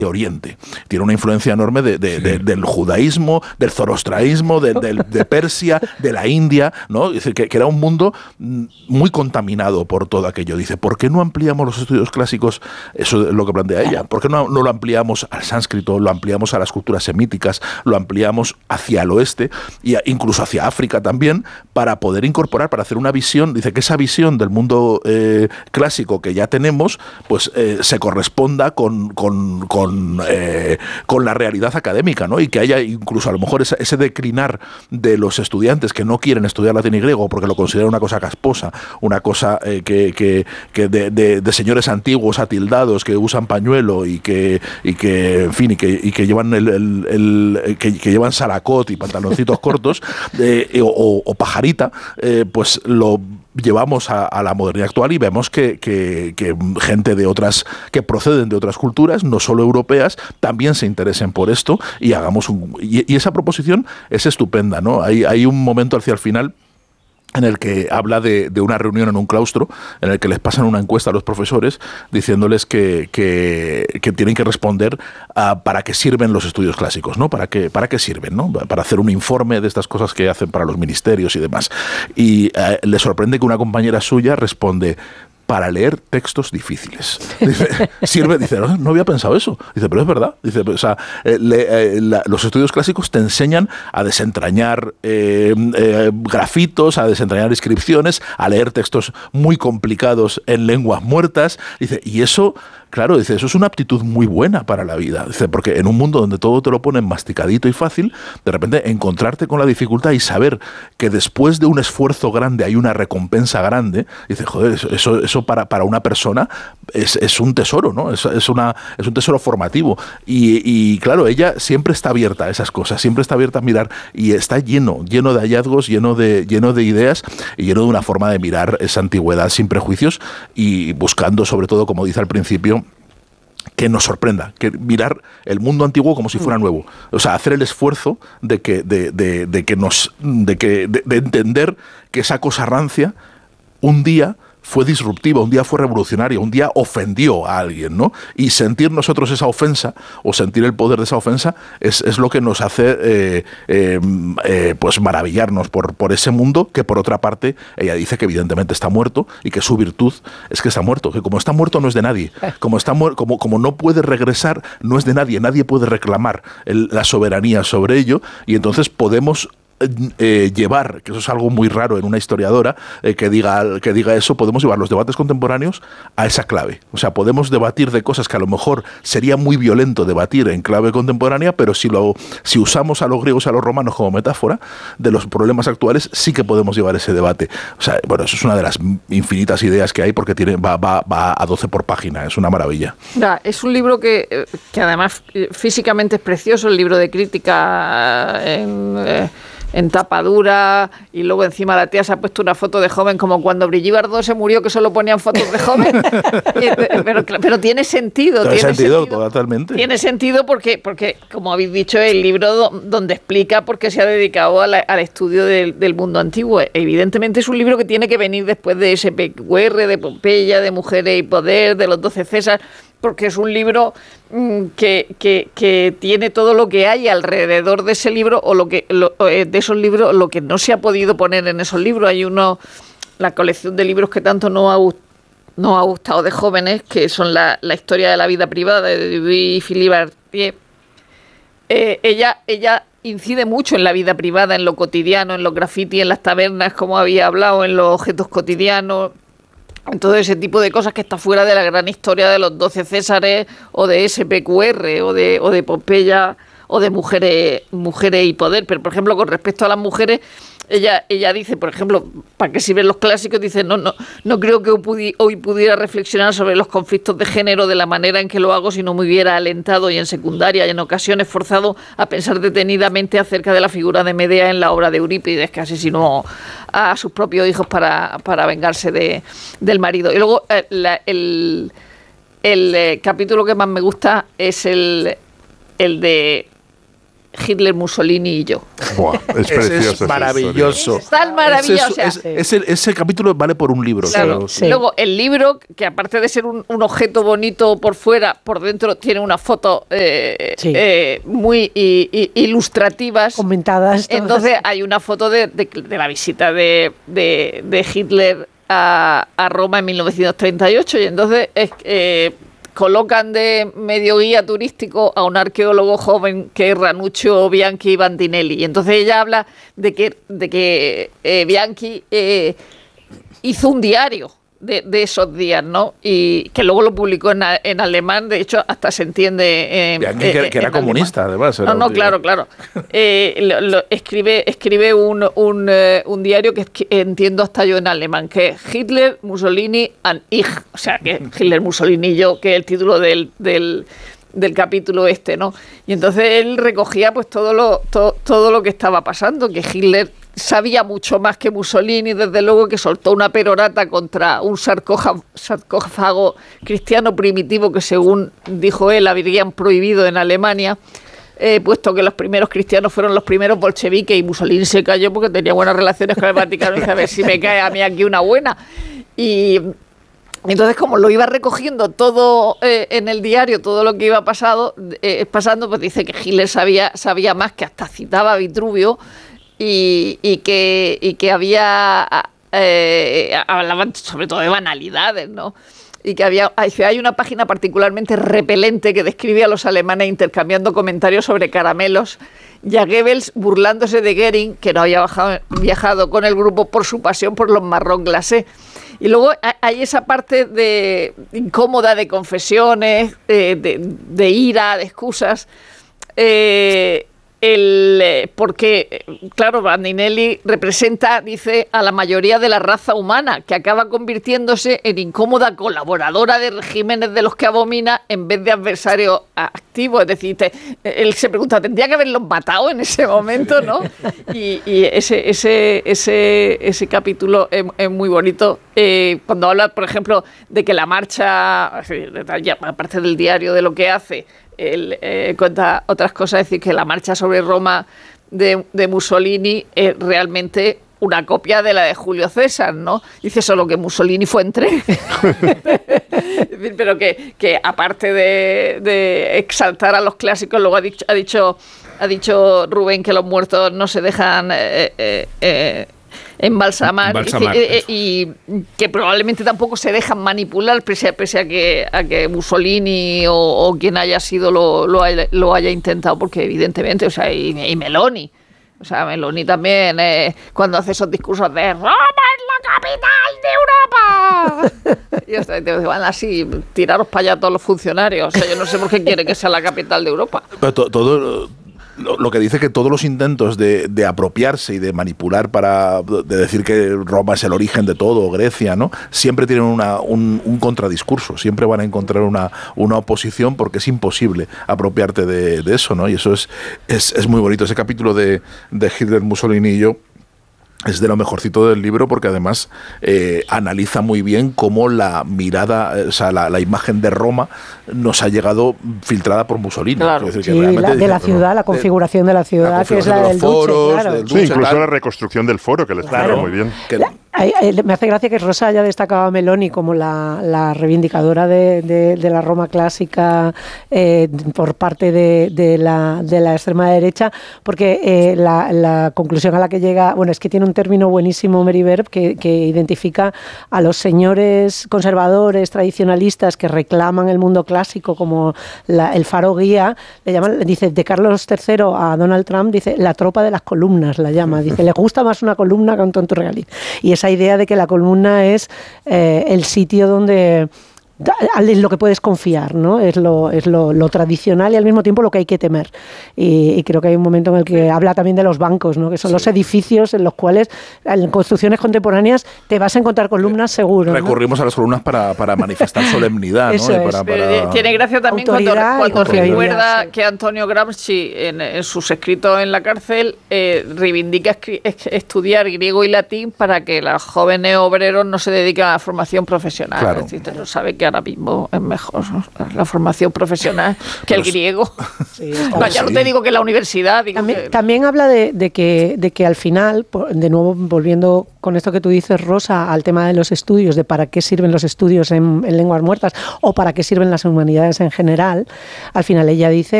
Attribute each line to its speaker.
Speaker 1: de Oriente. Tiene una influencia enorme del judaísmo, del zoroastraísmo, de Persia, de la India, ¿no? Dice que era un mundo muy contaminado por todo aquello. Dice, ¿por qué no ampliamos los estudios clásicos? Eso es lo que plantea ella. ¿Por qué no lo ampliamos al sánscrito, lo ampliamos a las culturas semíticas, lo ampliamos hacia el oeste e incluso hacia África también, para poder incorporar, para hacer una visión? Dice que esa visión del mundo clásico que ya tenemos, pues se corresponda con la realidad académica, ¿no? Y que haya incluso a lo mejor ese declinar de los estudiantes que no quieren estudiar latín y griego porque lo consideran una cosa casposa, una cosa que de señores antiguos atildados que usan pañuelo y que en fin, y que llevan que llevan salacot y pantaloncitos cortos o pajarita, pues lo llevamos a la modernidad actual y vemos que gente que proceden de otras culturas, no solo europeas, también se interesen por esto y hagamos y esa proposición es estupenda, ¿no? Hay un momento hacia el final en el que habla de una reunión en un claustro, en el que les pasan una encuesta a los profesores diciéndoles que tienen que responder a para qué sirven los estudios clásicos, ¿no? Para qué sirven, ¿no? Para hacer un informe de estas cosas que hacen para los ministerios y demás. Y le sorprende que una compañera suya responde: para leer textos difíciles. Dice, no había pensado eso. Dice, pero es verdad. Dice, o sea, los estudios clásicos te enseñan a desentrañar grafitos, a desentrañar inscripciones, a leer textos muy complicados en lenguas muertas. Dice, y eso, claro, dice, eso es una aptitud muy buena para la vida. Dice, porque en un mundo donde todo te lo ponen masticadito y fácil, de repente encontrarte con la dificultad y saber que después de un esfuerzo grande hay una recompensa grande. Dice, joder, eso para una persona es un tesoro, ¿no? Es un tesoro formativo. Y claro, ella siempre está abierta a esas cosas, siempre está abierta a mirar y está lleno de hallazgos, lleno de ideas y lleno de una forma de mirar esa antigüedad sin prejuicios y buscando, sobre todo, como dice al principio, que nos sorprenda, que mirar el mundo antiguo como si fuera nuevo. O sea, hacer el esfuerzo de entender que esa cosa rancia un día fue disruptiva, un día fue revolucionaria, un día ofendió a alguien, ¿no? Y sentir nosotros esa ofensa, o sentir el poder de esa ofensa, es lo que nos hace pues maravillarnos por ese mundo, que por otra parte, ella dice que evidentemente está muerto, y que su virtud es que está muerto, que como está muerto no es de nadie, como no puede regresar, no es de nadie, nadie puede reclamar la soberanía sobre ello, y entonces podemos llevar, que eso es algo muy raro en una historiadora, que diga eso, podemos llevar los debates contemporáneos a esa clave. O sea, podemos debatir de cosas que a lo mejor sería muy violento debatir en clave contemporánea, pero si usamos a los griegos y a los romanos como metáfora de los problemas actuales, sí que podemos llevar ese debate. O sea, bueno, eso es una de las infinitas ideas que hay, porque va a 12 por página, es una maravilla.
Speaker 2: Es un libro que además físicamente es precioso, el libro de crítica en tapa dura, y luego encima la tía se ha puesto una foto de joven, como cuando Brigitte Bardot se murió, que solo ponían fotos de joven. pero tiene sentido.
Speaker 1: Tiene sentido totalmente.
Speaker 2: Tiene sentido porque, como habéis dicho, el libro donde explica por qué se ha dedicado al estudio del mundo antiguo. Evidentemente es un libro que tiene que venir después de SPQR, de Pompeya, de Mujeres y Poder, de los 12 César, porque es un libro que tiene todo lo que hay alrededor de ese libro, o de esos libros, lo que no se ha podido poner en esos libros. Hay la colección de libros que tanto nos ha gustado de jóvenes, que son la historia de la vida privada de Dubuis y Philippe Artier. Ella incide mucho en la vida privada, en lo cotidiano, en los grafitis, en las tabernas, como había hablado, en los objetos cotidianos, en todo ese tipo de cosas que está fuera de la gran historia de los 12 Césares, o de SPQR, o de Pompeya, o de mujeres y poder. Pero, por ejemplo, con respecto a las mujeres, ella dice, por ejemplo, ¿para qué sirven los clásicos? Dice, no creo que hoy pudiera reflexionar sobre los conflictos de género de la manera en que lo hago si no me hubiera alentado, y en secundaria y en ocasiones forzado, a pensar detenidamente acerca de la figura de Medea en la obra de Eurípides, que asesinó a sus propios hijos para vengarse del marido. Y luego el capítulo que más me gusta es el de Hitler, Mussolini y yo.
Speaker 3: Buah, es precioso.
Speaker 1: Es maravilloso.
Speaker 2: Es tan maravilloso.
Speaker 1: Ese capítulo vale por un libro.
Speaker 2: Claro.
Speaker 4: Sí.
Speaker 2: Luego, el libro, que aparte de ser un objeto bonito por fuera, por dentro tiene unas fotos muy ilustrativas.
Speaker 4: Comentadas. Todas.
Speaker 2: Entonces, hay una foto de la visita de Hitler a Roma en 1938 y entonces colocan de medio guía turístico a un arqueólogo joven que es Ranuccio Bianchi Bandinelli. Y entonces ella habla de que Bianchi hizo un diario de esos días, ¿no? Y que luego lo publicó en alemán, de hecho hasta se entiende
Speaker 1: que era comunista, además.
Speaker 2: No, claro. Escribe un diario que entiendo hasta yo en alemán, que es Hitler, Mussolini and ich, o sea, que Hitler, Mussolini y yo, que es el título del capítulo ¿no? Y entonces él recogía pues todo lo que estaba pasando, que Hitler sabía mucho más que Mussolini, desde luego, que soltó una perorata contra un sarcófago cristiano primitivo que, según dijo él, habrían prohibido en Alemania, puesto que los primeros cristianos fueron los primeros bolcheviques y Mussolini se cayó porque tenía buenas relaciones con el Vaticano y dice, a ver si me cae a mí aquí una buena. Y entonces, como lo iba recogiendo todo en el diario, todo lo que iba pasando, pues dice que Hitler sabía más, que hasta citaba a Vitruvio, y que hablaban sobre todo de banalidades, ¿no? Y que hay una página particularmente repelente que describe a los alemanes intercambiando comentarios sobre caramelos, y a Goebbels burlándose de Goering, que no había viajado con el grupo por su pasión por los marrón glacé. Y luego hay esa parte incómoda de confesiones, de ira, de excusas, porque, claro, Bandinelli representa, dice, a la mayoría de la raza humana, que acaba convirtiéndose en incómoda colaboradora de regímenes de los que abomina en vez de adversario activo. Es decir, él se pregunta, ¿tendría que haberlos matado en ese momento, no? Y ese capítulo es muy bonito. Cuando habla, por ejemplo, de que la marcha, aparte del diario, de lo que hace, él cuenta otras cosas, es decir, que la marcha sobre Roma de Mussolini es realmente una copia de la de Julio César, ¿no? Dice solo que Mussolini fue en tren. Es decir, pero que aparte de exaltar a los clásicos, luego ha dicho Rubén que los muertos no se dejan embalsamar, y que probablemente tampoco se dejan manipular, pese a que Mussolini o quien haya sido lo haya intentado, porque evidentemente, o sea, y Meloni. O sea, Meloni también, cuando hace esos discursos de ¡Roma es la capital de Europa! Y te van así, tiraros para allá todos los funcionarios. O sea, yo no sé por qué quiere que sea la capital de Europa.
Speaker 1: Pero todo lo que dice, que todos los intentos de apropiarse y de manipular de decir que Roma es el origen de todo, o Grecia, ¿no? Siempre tienen un contradiscurso, siempre van a encontrar una oposición, porque es imposible apropiarte de eso, ¿no? Y eso es muy bonito. Ese capítulo de Hitler, Mussolini y yo es de lo mejorcito del libro, porque además analiza muy bien cómo la mirada, o sea, la imagen de Roma nos ha llegado filtrada por Mussolini.
Speaker 2: Claro.
Speaker 1: Es decir,
Speaker 4: sí, de la ciudad, la configuración de la ciudad, que es la del Duce, claro.
Speaker 3: Sí, incluso la reconstrucción del foro, que le explica muy bien.
Speaker 4: Me hace gracia que Rosa haya destacado a Meloni como la reivindicadora de la Roma clásica por parte de la extrema derecha, porque la conclusión a la que llega, bueno, es que tiene un término buenísimo Mary Verb que identifica a los señores conservadores, tradicionalistas, que reclaman el mundo clásico como el faro guía. Le llaman, dice, de Carlos III a Donald Trump, dice, la tropa de las columnas, la llama. Dice, le gusta más una columna que un tonto regalín. Y esa idea de que la columna es el sitio donde es lo que puedes confiar, ¿no? Es lo tradicional y al mismo tiempo lo que hay que temer. Y creo que hay un momento en el que habla también de los bancos, ¿no? Que son los edificios en los cuales en construcciones contemporáneas te vas a encontrar columnas seguro, ¿no?
Speaker 1: Recurrimos a las columnas para manifestar solemnidad,
Speaker 4: Eso
Speaker 1: ¿no?
Speaker 4: es.
Speaker 2: Tiene gracia también cuando recuerda que Antonio Gramsci en sus escritos en la cárcel reivindica estudiar griego y latín para que los jóvenes obreros no se dediquen a la formación profesional.
Speaker 1: Claro.
Speaker 2: Es decir, sabe que ahora mismo es mejor, ¿no? La formación profesional que el griego.
Speaker 4: Sí,
Speaker 2: Ya no te digo que la universidad.
Speaker 4: También habla de que al final, de nuevo volviendo con esto que tú dices, Rosa, al tema de los estudios, de para qué sirven los estudios en lenguas muertas o para qué sirven las humanidades en general, al final ella dice